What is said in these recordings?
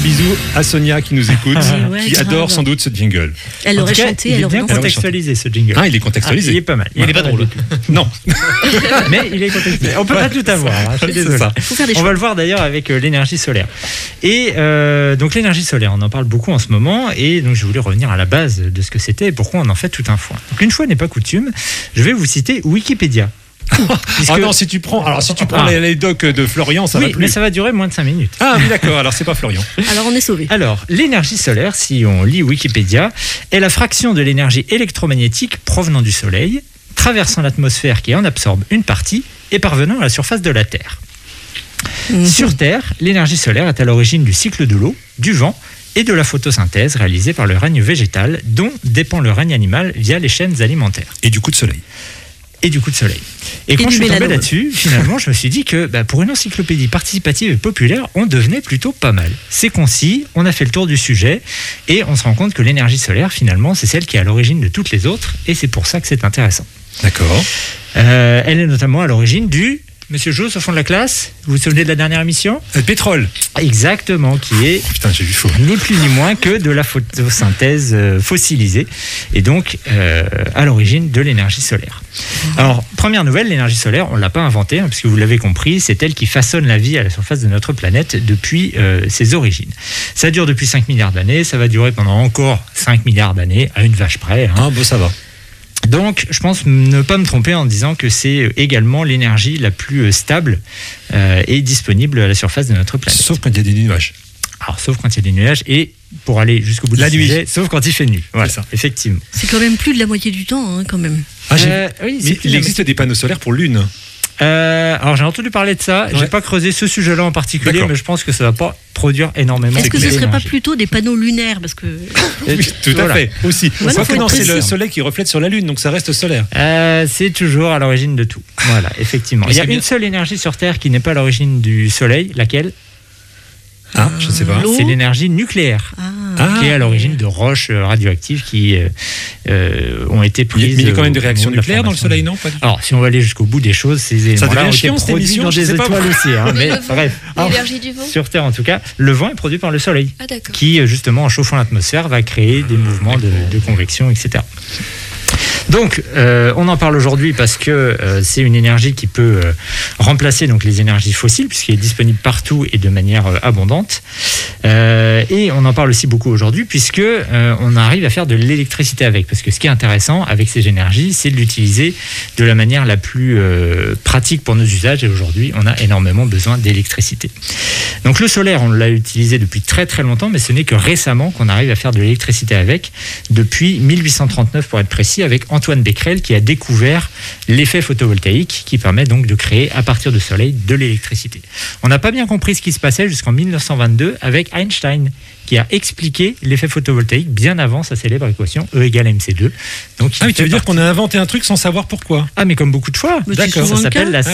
bisou à Sonia qui nous écoute, Ouais, qui grave. adore sans doute ce jingle. Elle En aurait tout cas, chanté, il elle est aurait bien dansé. contextualisé ce jingle. Ah, il est contextualisé. Il est pas mal. Il est pas drôle. Non, Mais il est contextualisé. On peut pas tout avoir. Hein, je suis c'est désolé. ça. Faut faire des On choix. va le voir d'ailleurs avec l'énergie solaire. Et donc l'énergie solaire, on en parle beaucoup en ce moment. Et donc je voulais revenir à la base de ce que c'était et pourquoi on en fait tout un foin. Donc une fois n'est pas coutume, je vais vous citer Wikipédia. Ah non, si tu prends les docs de Florian, ça va Oui, plus. mais ça va durer moins de 5 minutes. Ah oui, d'accord, alors c'est pas Florian. Alors on est sauvés. Alors, l'énergie solaire, si on lit Wikipédia, est la fraction de l'énergie électromagnétique provenant du Soleil, traversant l'atmosphère qui en absorbe une partie et parvenant à la surface de la Terre. Sur Terre, l'énergie solaire est à l'origine du cycle de l'eau, du vent et de la photosynthèse réalisée par le règne végétal, dont dépend le règne animal via les chaînes alimentaires. Et du coup de soleil. Et du coup de soleil. Et quand du je suis tombé mélanome. là-dessus, finalement, je me suis dit que pour une encyclopédie participative et populaire, on devenait plutôt pas mal. C'est concis, on a fait le tour du sujet, et on se rend compte que l'énergie solaire, finalement, c'est celle qui est à l'origine de toutes les autres, et c'est pour ça que c'est intéressant. D'accord. Elle est notamment à l'origine du... Monsieur Jousse, au fond de la classe, vous vous souvenez de la dernière émission ? Pétrole. Exactement, qui est Putain, j'ai vu faux. ni plus ni moins que de la photosynthèse fossilisée, et donc à l'origine de l'énergie solaire. Alors, première nouvelle, l'énergie solaire, on ne l'a pas inventée, hein, puisque vous l'avez compris, c'est elle qui façonne la vie à la surface de notre planète depuis ses origines. Ça dure depuis 5 milliards d'années, ça va durer pendant encore 5 milliards d'années, à une vache près. Hein. Ah bon, ça va. Donc, je pense ne pas me tromper en disant que c'est également l'énergie la plus stable et disponible à la surface de notre planète. Sauf quand il y a des nuages. Alors, sauf quand il y a des nuages et, pour aller jusqu'au bout de La ce nuit. sujet, sauf quand il fait nuit. Voilà, C'est ça. effectivement. C'est quand même plus de la moitié du temps, hein, quand même. Ah, Oui, mais il existe des panneaux solaires pour lune. alors, j'ai entendu parler de ça. J'ai Ouais. pas creusé ce sujet-là en particulier, D'accord. mais je pense que ça va pas produire énormément Est-ce que ce d'énergie. serait pas plutôt des panneaux lunaires? Parce que Oui, tout à Voilà. fait, aussi. Voilà, Sauf faut que non, être c'est le précis. soleil qui reflète sur la lune, donc ça reste solaire. C'est toujours à l'origine de tout. Voilà, effectivement. Mais Il y a c'est bien. une seule énergie sur Terre qui n'est pas à l'origine du Soleil. Laquelle ? Ah, je ne sais pas. L'eau. C'est l'énergie nucléaire. Ah. Qui est à l'origine de roches radioactives qui ont été Mais prises. il y a quand même des au réactions moment de la nucléaires dans le formation. soleil, non? Pas du tout. Alors, si on va aller jusqu'au bout des choses, ces éléments-là devient ont été chiant, cette produits émission, dans je des sais pas étoiles pourquoi. aussi. Hein, Mais mais le vent, bref, l'énergie du vent. sur Terre en tout cas, le vent est produit par le Soleil, Ah d'accord. qui justement en chauffant l'atmosphère va créer des mouvements de convection, etc. Donc, on en parle aujourd'hui parce que c'est une énergie qui peut remplacer donc les énergies fossiles puisqu'elle est disponible partout et de manière abondante. Et on en parle aussi beaucoup aujourd'hui puisque on arrive à faire de l'électricité avec. Parce que ce qui est intéressant avec ces énergies, c'est de l'utiliser de la manière la plus pratique pour nos usages. Et aujourd'hui, on a énormément besoin d'électricité. Donc le solaire, on l'a utilisé depuis très très longtemps, mais ce n'est que récemment qu'on arrive à faire de l'électricité avec, depuis 1839 pour être précis, avec Antoine Becquerel qui a découvert l'effet photovoltaïque qui permet donc de créer à partir du soleil de l'électricité. On n'a pas bien compris ce qui se passait jusqu'en 1922 avec Einstein qui a expliqué l'effet photovoltaïque bien avant sa célèbre équation E égale MC2. Donc, Ah, mais tu veux dire qu'on a inventé un truc sans savoir pourquoi? Ah, mais comme beaucoup de fois. Mais c'est D'accord. souvent Ça le s'appelle cas.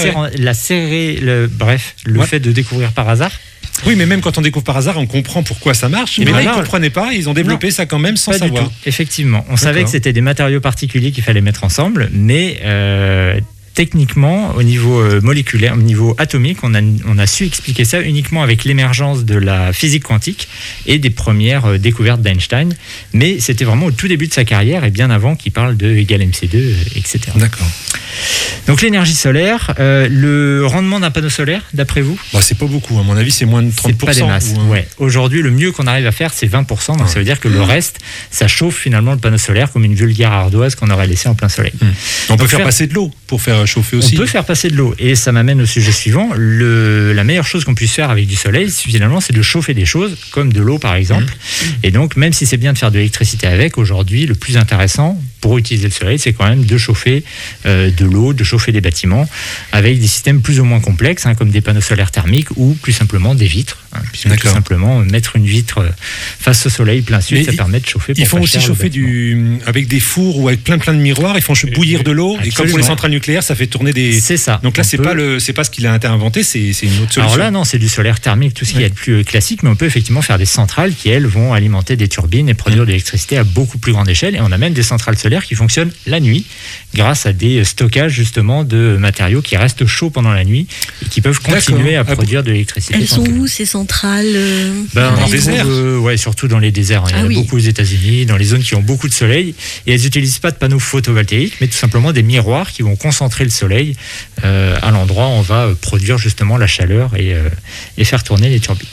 le Ouais. fait de découvrir par hasard. Oui, mais même quand on découvre par hasard, on comprend pourquoi ça marche. Mais Mais là, ils là, ne comprenaient pas, ils ont développé ça quand même sans Pas du savoir. tout, effectivement. On savait que c'était des matériaux particuliers qu'il fallait mettre ensemble, mais techniquement, au niveau moléculaire, au niveau atomique, on a su expliquer ça uniquement avec l'émergence de la physique quantique et des premières découvertes d'Einstein. Mais c'était vraiment au tout début de sa carrière et bien avant qu'il parle de égal MC2, etc. D'accord. Donc l'énergie solaire, le rendement d'un panneau solaire, d'après vous? Bah, c'est pas beaucoup, à mon avis, c'est moins de 30%. C'est pas des masses. ou un- Ouais. Aujourd'hui, le mieux qu'on arrive à faire, c'est 20%. Donc, ça veut dire que le reste, ça chauffe finalement le panneau solaire comme une vulgaire ardoise qu'on aurait laissée en plein soleil. On peut Donc, faire faire- passer de l'eau pour faire chauffer On aussi. peut faire passer de l'eau. Et ça m'amène au sujet suivant. La meilleure chose qu'on puisse faire avec du soleil, finalement, c'est de chauffer des choses, comme de l'eau par exemple. Et donc, même si c'est bien de faire de l'électricité avec, aujourd'hui, le plus intéressant pour utiliser le soleil, c'est quand même de chauffer de l'eau, de chauffer des bâtiments avec des systèmes plus ou moins complexes, hein, comme des panneaux solaires thermiques ou plus simplement des vitres. Hein, puisque tout D'accord. simplement, mettre une vitre face au soleil plein sud, Mais ça permet de chauffer. Ils pour font pas aussi cher le chauffer bâtiment. avec des fours ou avec plein de miroirs. Ils font bouillir de l'eau. Et comme pour Absolument. les centrales nucléaires, ça fait tourner des. C'est ça. Donc là, On c'est peut- pas ce qu'il a inventé, c'est une autre solution. Alors là, non, c'est du solaire thermique, tout ce qui est le plus classique, mais on peut effectivement faire des centrales qui, elles, vont alimenter des turbines et produire de l'électricité à beaucoup plus grande échelle. Et on a même des centrales solaires qui fonctionnent la nuit, grâce à des stockages, justement, de matériaux qui restent chauds pendant la nuit et qui peuvent continuer à D'accord. produire de l'électricité. Elles sont tant que- où ces centrales? centrales On en désert. trouve, surtout dans les déserts. Il y en a beaucoup aux États-Unis, dans les zones qui ont beaucoup de soleil. Et elles n'utilisent pas de panneaux photovoltaïques, mais tout simplement des miroirs qui vont concentrer le soleil à l'endroit où on va produire justement la chaleur et faire tourner les turbines.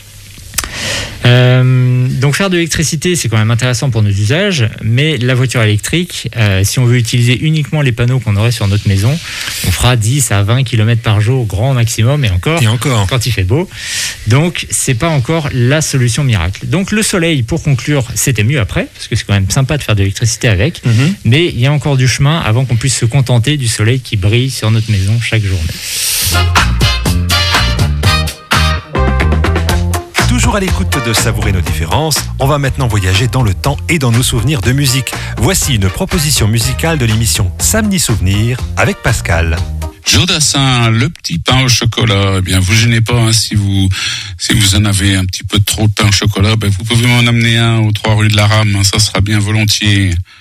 Donc faire de l'électricité, c'est quand même intéressant pour nos usages, mais la voiture électrique, si on veut utiliser uniquement les panneaux qu'on aurait sur notre maison, on fera 10 à 20 km par jour grand maximum, et encore quand il fait beau. Donc c'est pas encore la solution miracle. Donc le soleil, pour conclure, c'était mieux après, parce que c'est quand même sympa de faire de l'électricité avec, mais il y a encore du chemin avant qu'on puisse se contenter du soleil qui brille sur notre maison chaque journée. Toujours à l'écoute de Savourer nos différences, on va maintenant voyager dans le temps et dans nos souvenirs de musique. Voici une proposition musicale de l'émission Samedi Souvenir avec Pascal. Jodassin, le petit pain au chocolat. Eh bien, vous gênez pas, si vous en avez un petit peu trop de pain au chocolat, vous pouvez m'en amener un aux 3 rue de la Rame, ça sera bien volontiers.